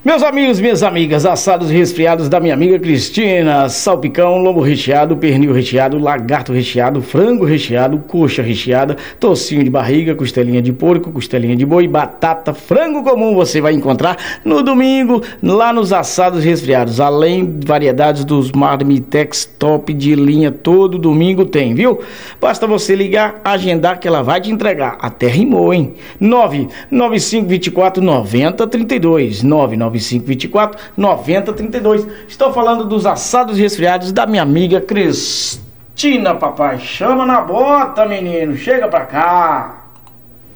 Meus amigos, minhas amigas, assados e resfriados da minha amiga Cristina, salpicão, lombo recheado, pernil recheado, lagarto recheado, frango recheado, coxa recheada, tocinho de barriga, costelinha de porco, costelinha de boi, batata, frango comum você vai encontrar no domingo lá nos assados e resfriados, além de variedades dos marmitex top de linha, todo domingo tem, viu? Basta você ligar, agendar que ela vai te entregar, até rimou, hein? 99524 9032, 99524 9032. Estou falando dos assados e resfriados da minha amiga Cristina, papai. Chama na bota, menino. Chega pra cá.